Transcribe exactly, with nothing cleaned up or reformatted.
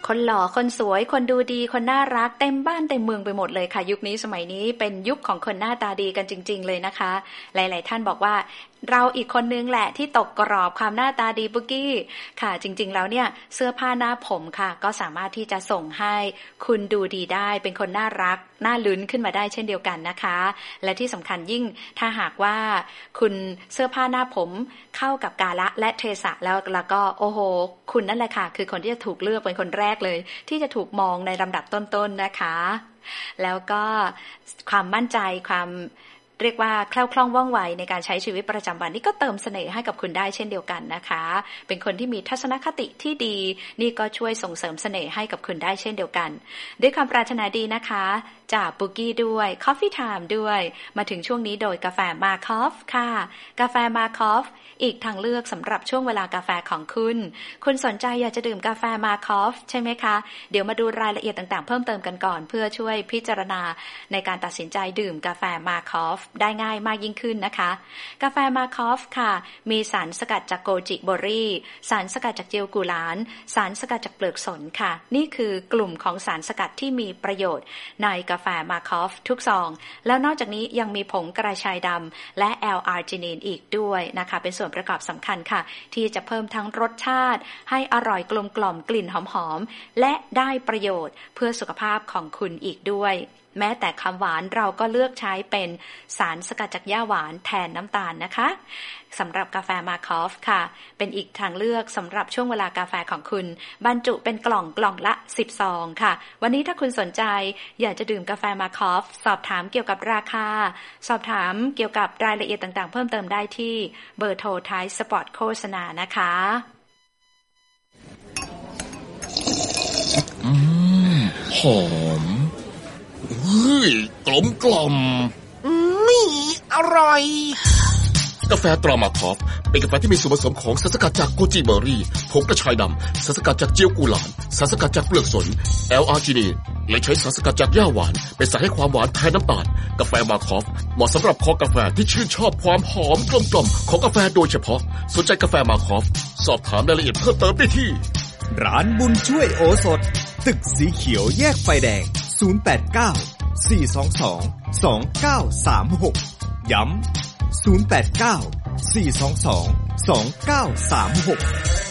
คนหล่อคนสวยคนดูดีคนน่ารักเต็มบ้านเต็มเมืองไปหมดเลยค่ะยุคนี้สมัยนี้เป็นยุคของคนหน้าตาดีกันจริงๆเลยนะคะหลายๆท่านบอกว่าเราอีกคนนึงแหละที่ตกกรอบความหน้าตาดีปุกกี้ค่ะจริงๆแล้วเนี่ยเสื้อผ้าหน้าผมค่ะก็สามารถที่จะส่งให้คุณดูดีได้เป็นคนน่ารักน่าลุ้นขึ้นมาได้เช่นเดียวกันนะคะและที่สำคัญยิ่งถ้าหากว่าคุณเสื้อผ้าหน้าผมเข้ากับกาลและเทศะแล้วแล้วก็โอ้โหคุณนั่นแหละค่ะคือคนที่จะถูกเลือกเป็นคนแรกเลยที่จะถูกมองในลำดับต้นๆ น, นะคะแล้วก็ความมั่นใจความเรียกว่าแคล่วคล่องว่องไวในการใช้ชีวิตประจำวันนี่ก็เติมเสน่ห์ให้กับคุณได้เช่นเดียวกันนะคะเป็นคนที่มีทัศนคติที่ดีนี่ก็ช่วยส่งเสริมเสน่ห์ให้กับคุณได้เช่นเดียวกันด้วยความปรารถนาดีนะคะจากปุกกี้ด้วย Coffee Time ด้วยมาถึงช่วงนี้โดยกาแฟมาคอฟค่ะกาแฟมาคอฟอีกทางเลือกสำหรับช่วงเวลากาแฟของคุณคุณสนใจอยากจะดื่มกาแฟมาคอฟใช่ไหมคะเดี๋ยวมาดูรายละเอียดต่างๆเพิ่มเติมกันก่อนเพื่อช่วยพิจารณาในการตัดสินใจดื่มกาแฟมาคอฟได้ง่ายมากยิ่งขึ้นนะคะกาแฟมาคอฟค่ะมีสารสกัดจากโกจิเบอร์รี่สารสกัดจากเจลกุหลาบสารสกัดจากเปลือกสนค่ะนี่คือกลุ่มของสารสกัดที่มีประโยชน์ในกาแฟมาคอฟทุกซองแล้วนอกจากนี้ยังมีผงกระชายดำและแอลอาร์จินีนอีกด้วยนะคะเป็นส่วนประกอบสำคัญค่ะที่จะเพิ่มทั้งรสชาติให้อร่อยกลมกล่อมกลิ่นหอมๆและได้ประโยชน์เพื่อสุขภาพของคุณอีกด้วยแม้แต่คำหวานเราก็เลือกใช้เป็นสารสกัดจากหญ้าหวานแทนน้ำตาลนะคะสำหรับกาแฟมาคอฟค่ะเป็นอีกทางเลือกสำหรับช่วงเวลากาแฟของคุณบรรจุเป็นกล่องกล่องละสิบซองค่ะวันนี้ถ้าคุณสนใจอยากจะดื่มกาแฟมาคอฟสอบถามเกี่ยวกับราคาสอบถามเกี่ยวกับรายละเอียดต่างๆเพิ่มเติมได้ที่เบอร์โทรท้ายสปอตโฆษณานะคะอืมหอมเฮ้ยกลมกล่อมนี่อร่อยกาแฟตรามาคอฟเป็นกาแฟที่มีส่วนผสมของสารสกัดจากโกจิเบอร์รี่ผงกระชายดำสารสกัดจากเจียวกุหลาบสารสกัดจากเปลือกสนแอลอาร์จินีนและใช้สารสกัดจากหญ้าหวานเป็นสารให้ความหวานแทนน้ำตาลกาแฟมาคอฟเหมาะสำหรับคอกาแฟที่ชื่นชอบความหอมกลมกล่อมของกาแฟโดยเฉพาะสนใจกาแฟมาคอฟสอบถามรายละเอียดเพิ่มเติมได้ที่ร้านบุญช่วยโอสถตึกสีเขียวแยกไฟแดงศูนย์ แปด เก้า สี่ สอง สอง สอง เก้า สาม หกย้ำศูนย์ แปด เก้า สี่ สอง สอง สอง เก้า สาม หก